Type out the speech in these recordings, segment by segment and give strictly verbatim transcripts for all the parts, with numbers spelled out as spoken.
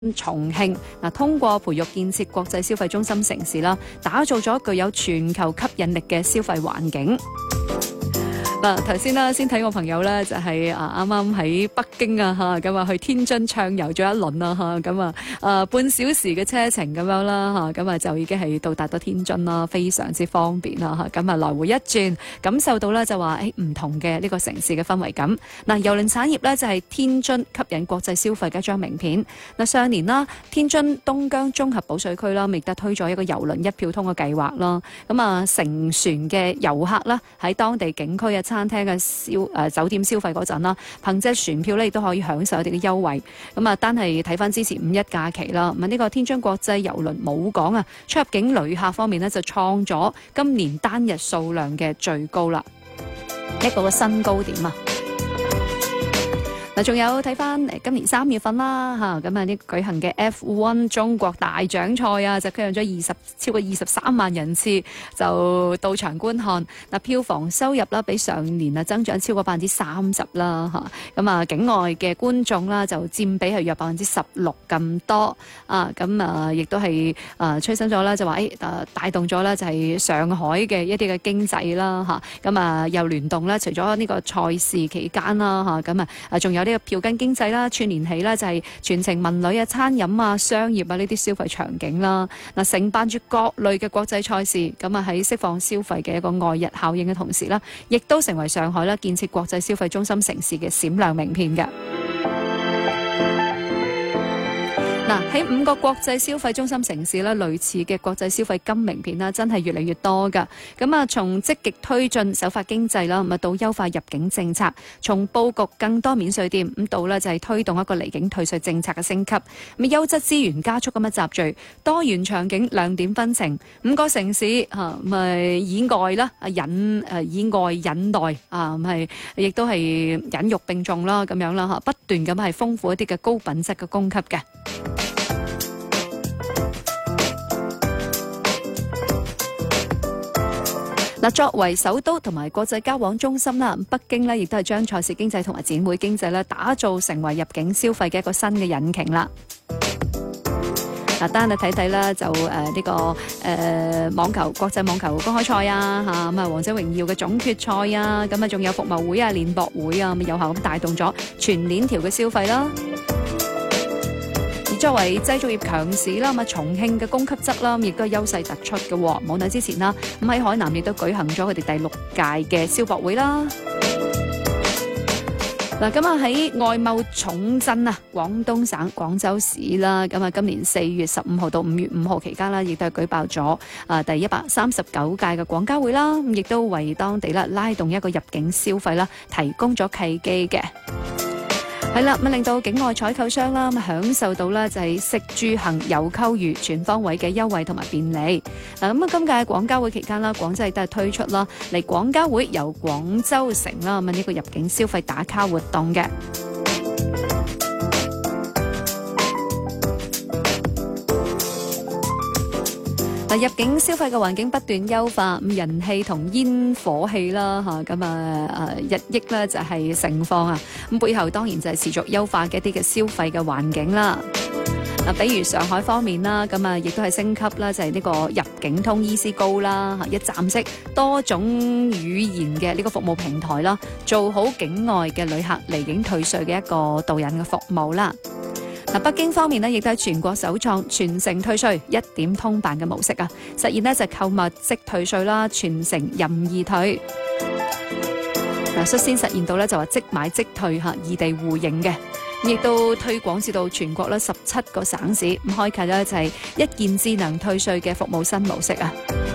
重慶嗱，通過培育建設國際消費中心城市啦，打造咗具有全球吸引力嘅消費環境。嗱，頭先啦，先睇我朋友咧，就係啊啱啱喺北京啊嚇，咁啊去天津暢遊咗一輪啦嚇，咁啊誒半小時嘅車程咁樣啦嚇，咁啊就已經係到達到天津啦，非常之方便啦嚇，咁啊來回一轉，感受到咧就話誒唔同嘅呢個城市嘅氛圍感。嗱，郵輪產業咧就係天津吸引國際消費嘅一張名片。嗱，上年啦，天津東江綜合保稅區啦，亦都推咗一個郵輪一票通嘅計劃啦。咁啊，乘船嘅遊客啦，喺當地景區嘅餐廳嘅消誒、呃、酒店消費嗰陣啦，憑借船票咧，亦都可以享受一啲嘅優惠。咁啊，單係睇翻之前五一假期啦，咁啊呢個天津國際郵輪母港啊，出入境旅客方面呢，就創咗今年單日數量嘅最高啦，一個嘅新高點啊！嗱，仲有睇翻今年三月份啦嚇，咁啊呢舉行嘅 F 一 中國大獎賽啊，就吸引咗二十超過二十三萬人次就到場觀看。嗱，票房收入啦，比上年啊增長超過百分之三十啦嚇。咁啊，境外嘅觀眾啦就佔比係約百分之十六咁多啊。咁啊，亦都係啊催生咗啦，就話誒誒帶動咗啦，就係上海嘅一啲嘅經濟啦嚇。咁啊又聯動啦，除咗呢個賽事期間啦嚇，咁啊啊仲有呢個票根經濟啦，串連起啦就係全程文旅啊、餐飲啊、商業啊呢啲消費場景啦。嗱，承辦住各類嘅國際賽事，咁啊喺釋放消費嘅一個外溢效應嘅同時啦，亦都成為上海啦建設國際消費中心城市嘅閃亮名片嘅。嗱，喺五個國際消費中心城市咧，類似嘅國際消費金名片啦，真係越嚟越多噶。咁啊，從積極推進守法經濟啦，咁啊到優化入境政策，從佈局更多免稅店，咁到咧就係推動一個離境退稅政策嘅升級。咁優質資源加速咁樣集聚，多元場景亮點紛呈，五個城市嚇咪以外啦，啊引誒以外引內啊，係亦都係引育並重啦，咁樣啦嚇，不斷咁係豐富一啲嘅高品質嘅供給嘅。嗱，作為首都同埋國際交往中心啦，北京呢亦都係將賽事經濟同埋展會經濟咧打造成為入境消費嘅一個新嘅引擎啦。嗱，單啊睇睇啦，就誒呢個誒網球國際網球公開賽啊，嚇咁啊王者榮耀嘅總決賽啊，咁啊仲有服務會啊、練博會啊，咁有效咁帶動咗全鏈條嘅消費啦。作為製造業強市啦，咁啊重慶嘅供給側啦，亦都係優勢突出嘅。冇耐之前啦，咁喺海南亦都舉行咗佢哋第六屆嘅消博會啦。嗱，咁啊喺外貿重鎮啊，廣東省廣州市啦，咁啊今年四月十五號到五月五號期間啦，亦都係舉辦咗啊第一百三十九屆嘅廣交會啦，咁亦都為當地啦拉動一個入境消費啦，提供咗契機嘅。係啦，咁令到境外採購商啦，咁享受到咧就係食住行遊購娛全方位嘅優惠同埋便利。嗱，咁啊今屆廣交會期間啦，廣州亦都係推出啦嚟廣交會由廣州城啦，咁啊呢個入境消費打卡活動嘅。入境消費嘅環境不斷優化，咁人氣同煙火氣啦嚇，咁啊誒日益咧就係盛況啊，咁背後當然就係持續優化嘅一啲嘅消費嘅環境啦。嗱，比如上海方面啦，咁啊亦都係升級啦，就係呢個入境通 E C Go 啦，一站式多種語言嘅呢個服務平台啦，做好境外嘅旅客離境退稅嘅一個導引嘅服務啦。嗱，北京方面呢，亦都係全國首創全城退稅一點通辦嘅模式啊，實現呢就購物即退稅啦，全城任意退。嗱，率先實現到呢就話即買即退嚇，異地互認嘅，亦都推廣至到全國咧十七個省市，咁開啟呢就係一鍵智能退稅嘅服務新模式啊。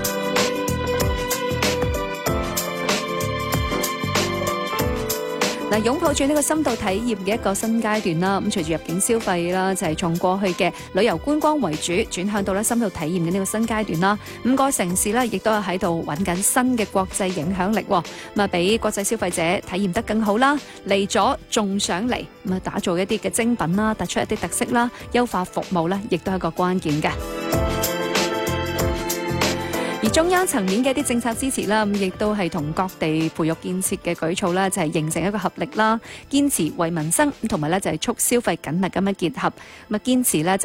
嗱，擁抱住呢個深度體驗嘅一個新階段啦，咁隨住入境消費啦，就係從過去嘅旅遊觀光為主，轉向到咧深度體驗嘅呢個新階段啦。五個城市咧，亦都係喺度揾緊新嘅國際影響力，咁啊，俾國際消費者體驗得更好啦。嚟咗仲想嚟，咁啊，打造一啲嘅精品啦，突出一啲特色啦，優化服務咧，亦都係一個關鍵嘅。而中央層面嘅一啲政策支持啦，咁亦都係同各地培育建設嘅舉措啦，就係形成一個合力啦，堅持為民生，同埋咧就係促消費緊密咁樣結合，咁啊堅持咧。